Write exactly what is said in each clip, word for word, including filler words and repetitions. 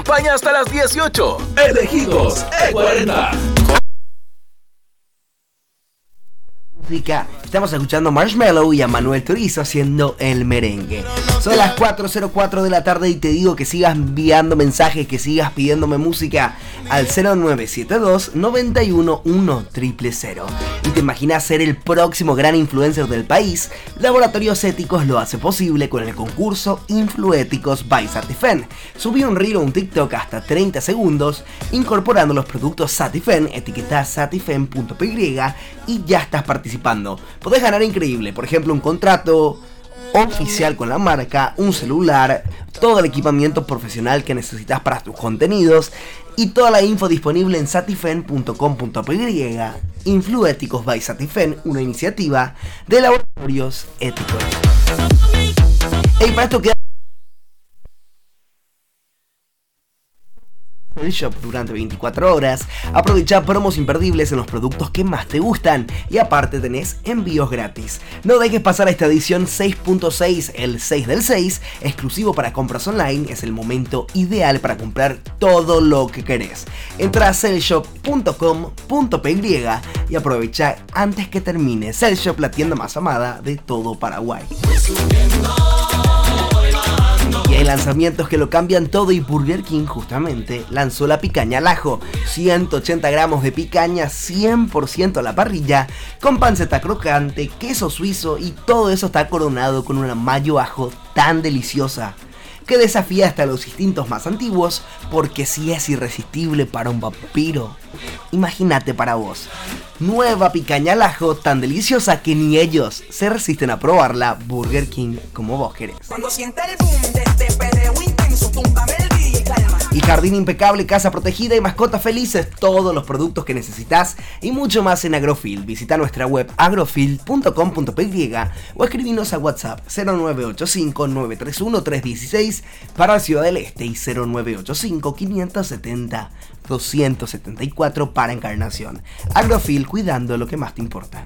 acompaña hasta las dieciocho. Elegidos E cuarenta. Estamos escuchando Marshmello y a Manuel Turizo haciendo el merengue. Son las cuatro cero cuatro de la tarde y te digo que sigas enviando mensajes, que sigas pidiéndome música al cero nueve siete dos, nueve uno uno, cero cero cero. ¿Y te imaginas ser el próximo gran influencer del país? Laboratorios Éticos lo hace posible con el concurso Influéticos by Satifen. Subí un reel o un TikTok hasta treinta segundos incorporando los productos Satifen, etiqueta satifen punto p y y ya estás participando. Podés ganar increíble, por ejemplo un contrato oficial con la marca, un celular, todo el equipamiento profesional que necesitas para tus contenidos y toda la info disponible en satifen punto com punto p y. Influéticos by Satifen, una iniciativa de Laboratorios Éticos. Y para esto queda el shop durante veinticuatro horas, aprovecha promos imperdibles en los productos que más te gustan y aparte tenés envíos gratis. No dejes pasar esta edición seis punto seis, el seis del seis, exclusivo para compras online. Es el momento ideal para comprar todo lo que querés. Entra a cellshop punto com punto p y y aprovecha antes que termine. Cellshop, la tienda más amada de todo Paraguay. Y hay lanzamientos que lo cambian todo y Burger King justamente lanzó la picaña al ajo. ciento ochenta gramos de picaña cien por ciento a la parrilla, con panceta crocante, queso suizo y todo eso está coronado con una mayo ajo tan deliciosa que desafía hasta los instintos más antiguos, porque si es irresistible para un vampiro, imagínate para vos. Nueva picaña al ajo tan deliciosa que ni ellos se resisten a probarla. Burger King, como vos querés. Cuando sienta el boom de este perreo intenso, túmbame el D J, calma. Y jardín impecable, casa protegida y mascotas felices, todos los productos que necesitas y mucho más en Agrofil. Visita nuestra web agrofil punto com punto p y o escribinos a WhatsApp cero nueve ocho cinco, nueve tres uno, tres uno seis para la Ciudad del Este y cero nueve ocho cinco, cinco siete cero, dos siete cuatro para Encarnación. Agrofil, cuidando lo que más te importa.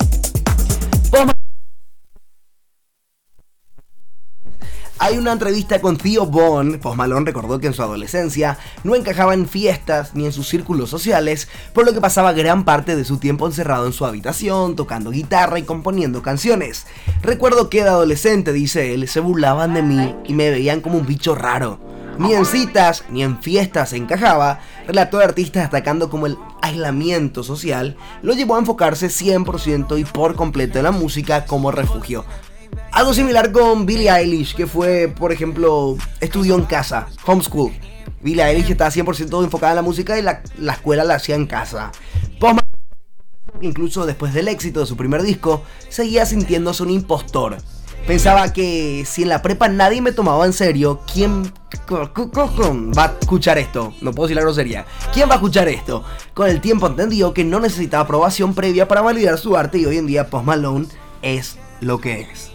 Hay una entrevista con Theo Von. Post Malone recordó que en su adolescencia no encajaba en fiestas ni en sus círculos sociales, por lo que pasaba gran parte de su tiempo encerrado en su habitación, tocando guitarra y componiendo canciones. Recuerdo que de adolescente, dice él, se burlaban de mí y me veían como un bicho raro. Ni en citas ni en fiestas encajaba. Relató de artista destacando como el aislamiento social lo llevó a enfocarse cien por ciento y por completo en la música como refugio. Algo similar con Billie Eilish, que fue, por ejemplo, estudió en casa, homeschool. Billie Eilish estaba cien por ciento enfocada en la música y la, la escuela la hacía en casa. Post incluso después del éxito de su primer disco, seguía sintiéndose un impostor. Pensaba que si en la prepa nadie me tomaba en serio, ¿quién va a escuchar esto? No puedo decir la grosería. ¿Quién va a escuchar esto? Con el tiempo entendió que no necesitaba aprobación previa para validar su arte y hoy en día Post Malone es lo que es.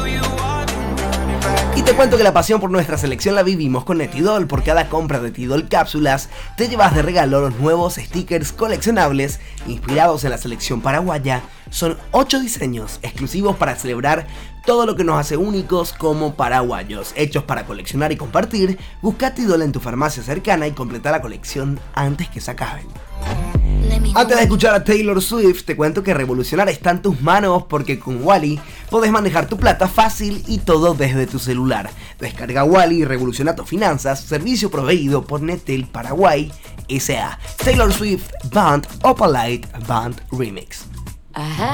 Y te cuento que la pasión por nuestra selección la vivimos con Netidol. Por cada compra de Netidol cápsulas te llevas de regalo los nuevos stickers coleccionables inspirados en la selección paraguaya. Son ocho diseños exclusivos para celebrar todo lo que nos hace únicos como paraguayos, hechos para coleccionar y compartir. Busca Tidol en tu farmacia cercana y completa la colección antes que se acaben. Antes de escuchar a Taylor Swift, te cuento que revolucionar está en tus manos, porque con Wally podés manejar tu plata fácil y todo desde tu celular. Descarga Wally y revoluciona tus finanzas, servicio proveído por Netel Paraguay S A. Taylor Swift Band Opalite Band Remix. Ajá.